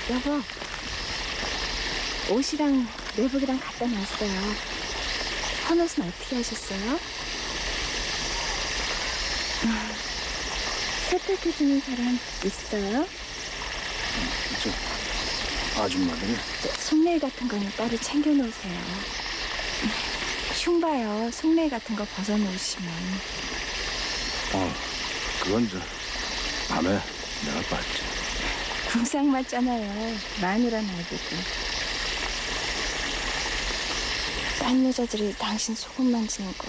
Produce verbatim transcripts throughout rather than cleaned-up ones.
여보, 옷이랑 내복이랑 갖다 놨어요. 헌옷은 어떻게 하셨어요? 세탁해주는 사람 있어요? 저 아줌마들이? 저, 속내일 같은 거는 따로 챙겨놓으세요. 흉 봐요. 속내일 같은 거 벗어놓으시면. 어, 그건 저 밤에 내가 봤지. 궁상 맞잖아요. 마누라 나이고. 딴 여자들이 당신 속옷 만지는 거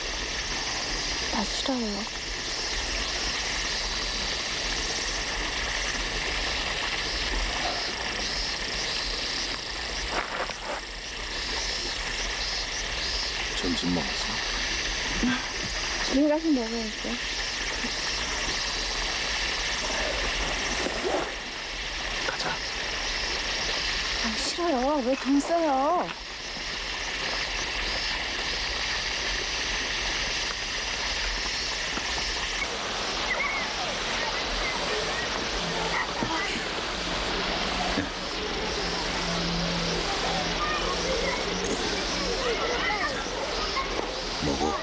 나 싫어요. 점심 먹었어? 집에 가서 먹어야죠. 가자. 아, 싫어요. 왜 돈 써요? 먹어.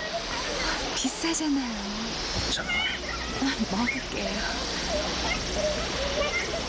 비싸잖아요. 자, 아, 먹을게요.